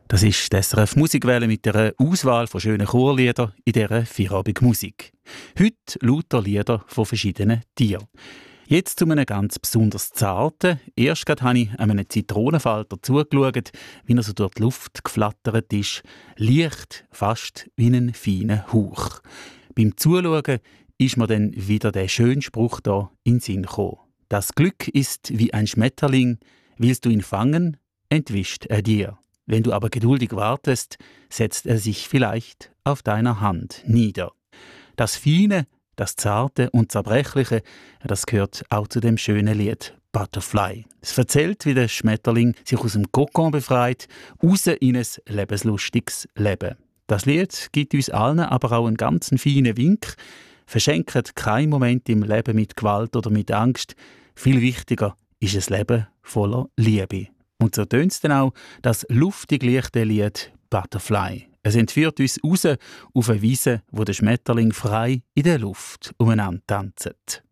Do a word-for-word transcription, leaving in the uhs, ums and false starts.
Das ist die S R F Musikwelle mit einer Auswahl von schönen Chorliedern in dieser Feierabendmusik. Heute lauter Lieder von verschiedenen Tieren. Jetzt zu einem ganz besonders zarten. Erst gerade habe ich einem Zitronenfalter zugeschaut, wie er so durch die Luft geflattert ist. Leicht, fast wie ein feiner Hauch. Beim Zuschauen ist mir dann wieder der schöne Spruch da in den Sinn gekommen. Das Glück ist wie ein Schmetterling. Willst du ihn fangen, entwischt er dir. Wenn du aber geduldig wartest, setzt er sich vielleicht auf deiner Hand nieder. Das Feine, das Zarte und Zerbrechliche, das gehört auch zu dem schönen Lied Butterfly. Es erzählt, wie der Schmetterling sich aus dem Kokon befreit, raus in ein lebenslustiges Leben. Das Lied gibt uns allen aber auch einen ganz feinen Wink. Verschenkt keinen Moment im Leben mit Gewalt oder mit Angst. Viel wichtiger ist ein Leben voller Liebe. Und so tönt es dann auch das luftig leichte Lied Butterfly. Es entführt uns raus auf eine Wiese, wo der Schmetterling frei in der Luft umeinander tanzt.